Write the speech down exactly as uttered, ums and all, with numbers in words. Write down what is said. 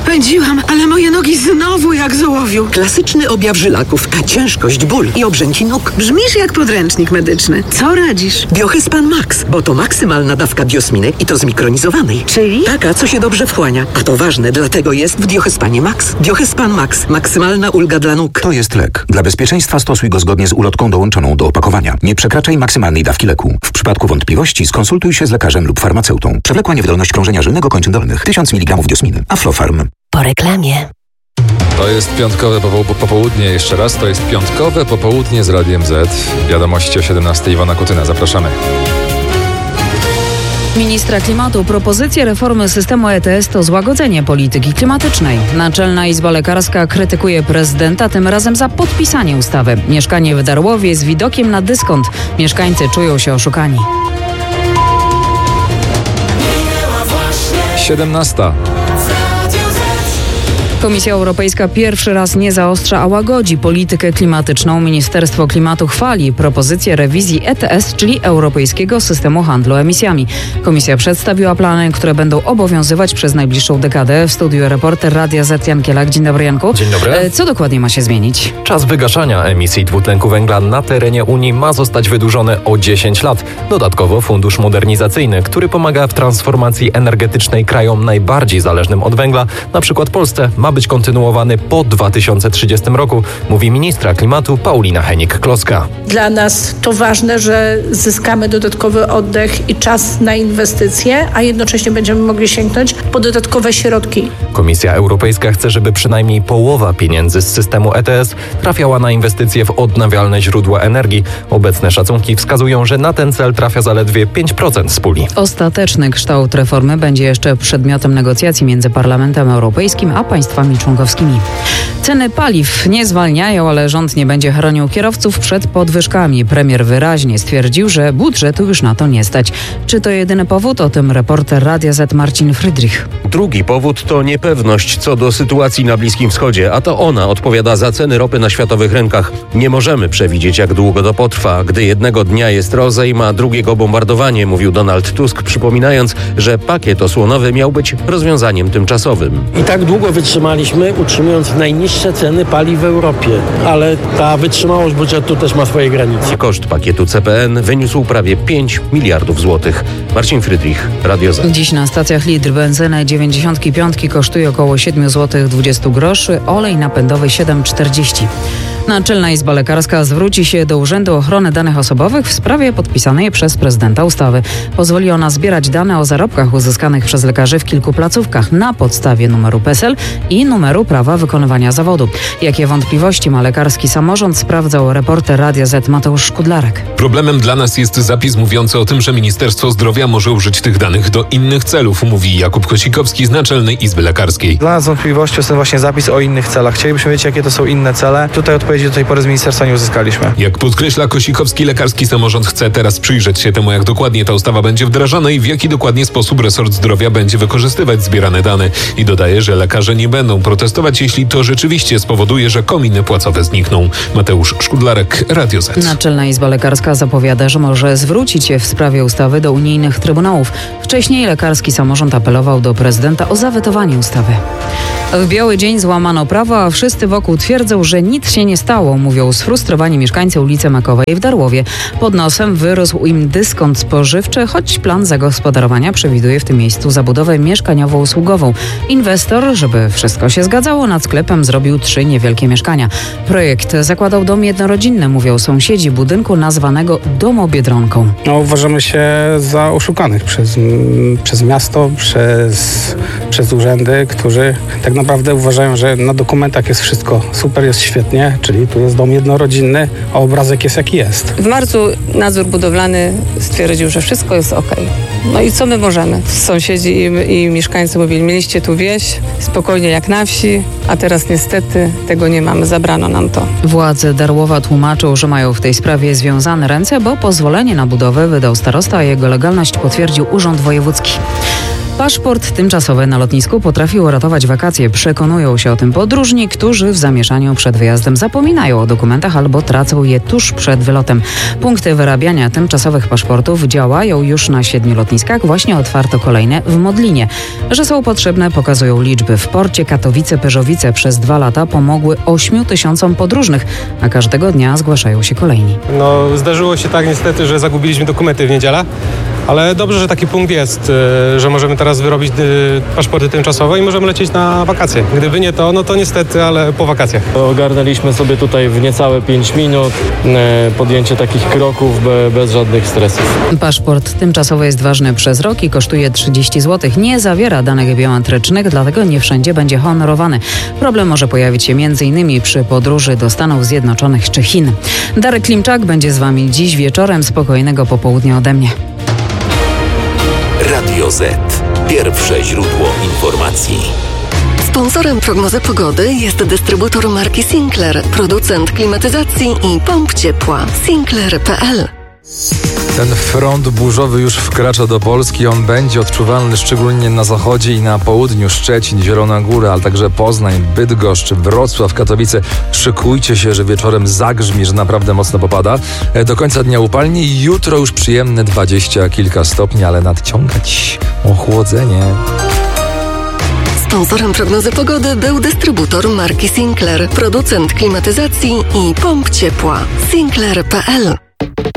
Pędziłam, ale moje nogi znowu jak z ołowiu. Klasyczny objaw żylaków, ciężkość, ból i obrzęki nóg. Brzmisz jak podręcznik medyczny. Co radzisz? Biohyspan Max, bo to maksymalna dawka biosminy i to zmikronizowanej. Czyli? Taka, co się dobrze wchłania. A to ważne, dlatego jest w Biohyspanie Max. Biohyspan Max. Maksymalna ulga dla nóg. To jest lek. Dla bezpieczeństwa stosuj go zgodnie z ulotką dołączoną do opakowania. Nie przekraczaj maksymalnej dawki leku. W przypadku wątpliwości skonsultuj się z lekarzem lub farmaceutą. Przewlekła niewydolność krążenia żylnego kończyn dolnych. tysiąc miligramów diosminy. Aflofarm. Po reklamie. To jest piątkowe popo- popołudnie, jeszcze raz, to jest piątkowe popołudnie z Radiem Z. Wiadomości o siedemnastej. Iwona Kutyna, zapraszamy. Ministra klimatu propozycje reformy systemu E T S to złagodzenie polityki klimatycznej. Naczelna Izba Lekarska krytykuje prezydenta, tym razem za podpisanie ustawy. Mieszkanie w Darłowie z widokiem na dyskont. Mieszkańcy czują się oszukani. siedemnasta. Komisja Europejska pierwszy raz nie zaostrza, a łagodzi politykę klimatyczną. Ministerstwo Klimatu chwali propozycję rewizji E T S, czyli Europejskiego Systemu Handlu Emisjami. Komisja przedstawiła plany, które będą obowiązywać przez najbliższą dekadę. W studiu reporter Radia Z Jan Kielak. Dzień dobry, Janku. Dzień dobry. Co dokładnie ma się zmienić? Czas wygaszania emisji dwutlenku węgla na terenie Unii ma zostać wydłużony o dziesięć lat. Dodatkowo fundusz modernizacyjny, który pomaga w transformacji energetycznej krajom najbardziej zależnym od węgla, na przykład Polsce, ma być kontynuowany po dwa tysiące trzydziestym roku, mówi ministra klimatu Paulina Hennig-Kloska. Dla nas to ważne, że zyskamy dodatkowy oddech i czas na inwestycje, a jednocześnie będziemy mogli sięgnąć po dodatkowe środki. Komisja Europejska chce, żeby przynajmniej połowa pieniędzy z systemu E T S trafiała na inwestycje w odnawialne źródła energii. Obecne szacunki wskazują, że na ten cel trafia zaledwie pięć procent z puli. Ostateczny kształt reformy będzie jeszcze przedmiotem negocjacji między Parlamentem Europejskim a państwami członkowskimi. Ceny paliw nie zwalniają, ale rząd nie będzie chronił kierowców przed podwyżkami. Premier wyraźnie stwierdził, że budżetu już na to nie stać. Czy to jedyny powód? O tym reporter Radia Z Marcin Frydrich. Drugi powód to niepewność co do sytuacji na Bliskim Wschodzie, a to ona odpowiada za ceny ropy na światowych rynkach. Nie możemy przewidzieć, jak długo to potrwa. Gdy jednego dnia jest rozejm, a drugiego bombardowanie, mówił Donald Tusk, przypominając, że pakiet osłonowy miał być rozwiązaniem tymczasowym. I tak długo wytrzymaliśmy, utrzymując najniższe ceny paliw w Europie, ale ta wytrzymałość budżetu też ma swoje granice. Koszt pakietu C P N wyniósł prawie pięć miliardów złotych. Marcin Frydrich, Radio Z. Dziś na stacjach litr benzyny dziewięćdziesiątki piątki kosztuje około siedem złotych dwadzieścia groszy, olej napędowy siedem czterdzieści. Naczelna Izba Lekarska zwróci się do Urzędu Ochrony Danych Osobowych w sprawie podpisanej przez prezydenta ustawy. Pozwoli ona zbierać dane o zarobkach uzyskanych przez lekarzy w kilku placówkach na podstawie numeru P E S E L i numeru prawa wykonywania zawodu. Jakie wątpliwości ma lekarski samorząd, sprawdzał reporter Radia Z Mateusz Szkudlarek. Problemem dla nas jest zapis mówiący o tym, że Ministerstwo Zdrowia może użyć tych danych do innych celów, mówi Jakub Kosikowski z Naczelnej Izby Lekarskiej. Dla nas wątpliwością jest właśnie zapis o innych celach. Chcielibyśmy wiedzieć, jakie to są inne cele. Tutaj odpowiedzi do tej pory z ministerstwa nie uzyskaliśmy. Jak podkreśla Kosikowski, lekarski samorząd chce teraz przyjrzeć się temu, jak dokładnie ta ustawa będzie wdrażana i w jaki dokładnie sposób resort zdrowia będzie wykorzystywać zbierane dane. I dodaje, że lekarze nie będą protestować, jeśli to rzeczywiście spowoduje, że kominy płacowe znikną. Mateusz Szkudlarek, Radio Z. Naczelna Izba Lekarska zapowiada, że może zwrócić się w sprawie ustawy do unijnych trybunałów. Wcześniej lekarski samorząd apelował do prezydenta o zawetowanie ustawy. W biały dzień złamano prawo, a wszyscy wokół twierdzą, że nic się nie stało, mówią sfrustrowani mieszkańcy ulicy Makowej w Darłowie. Pod nosem wyrósł im dyskont spożywczy, choć plan zagospodarowania przewiduje w tym miejscu zabudowę mieszkaniowo-usługową. Inwestor, żeby wszystko się zgadzało, nad sklepem zrobił trzy niewielkie mieszkania. Projekt zakładał dom jednorodzinny, mówią sąsiedzi budynku nazwanego Domobiedronką. No, uważamy się za oszukanych przez, przez miasto, przez, przez urzędy, którzy tak naprawdę uważają, że na dokumentach jest wszystko super, jest świetnie, czyli tu jest dom jednorodzinny, a obrazek jest jaki jest. W marcu nadzór budowlany stwierdził, że wszystko jest okej. No i co my możemy? Sąsiedzi i, i mieszkańcy mówili, mieliście tu wieś, spokojnie jak na wsi, a teraz niestety tego nie mamy, zabrano nam to. Władze Darłowa tłumaczą, że mają w tej sprawie związane ręce, bo pozwolenie na budowę wydał starosta, a jego legalność potwierdził Urząd Wojewódzki. Paszport tymczasowy na lotnisku potrafi uratować wakacje. Przekonują się o tym podróżni, którzy w zamieszaniu przed wyjazdem zapominają o dokumentach albo tracą je tuż przed wylotem. Punkty wyrabiania tymczasowych paszportów działają już na siedmiu lotniskach. Właśnie otwarto kolejne w Modlinie. Że są potrzebne, pokazują liczby. W porcie Katowice-Pyrzowice przez dwa lata pomogły ośmiu tysiącom podróżnych, a każdego dnia zgłaszają się kolejni. No, zdarzyło się tak niestety, że zagubiliśmy dokumenty w niedzielę, ale dobrze, że taki punkt jest, że możemy teraz wyrobić paszporty tymczasowe i możemy lecieć na wakacje. Gdyby nie to, no to niestety, ale po wakacjach. Ogarnęliśmy sobie tutaj w niecałe pięć minut podjęcie takich kroków bez żadnych stresów. Paszport tymczasowy jest ważny przez rok i kosztuje trzydzieści złotych. Nie zawiera danych biometrycznych, dlatego nie wszędzie będzie honorowany. Problem może pojawić się między innymi przy podróży do Stanów Zjednoczonych czy Chin. Darek Klimczak będzie z Wami dziś wieczorem. Spokojnego popołudnia ode mnie. Radio Z. Pierwsze źródło informacji. Sponsorem prognozy pogody jest dystrybutor marki Sinclair, producent klimatyzacji i pomp ciepła. Sinclair kropka p l. Ten front burzowy już wkracza do Polski. On będzie odczuwalny szczególnie na zachodzie i na południu. Szczecin, Zielona Góra, ale także Poznań, Bydgoszcz, Wrocław, Katowice. Szykujcie się, że wieczorem zagrzmi, że naprawdę mocno popada. Do końca dnia upalnie i jutro już przyjemne dwadzieścia kilka stopni, ale nadciągać ochłodzenie. Sponsorem prognozy pogody był dystrybutor marki Sinclair, producent klimatyzacji i pomp ciepła. Sinclair kropka p l.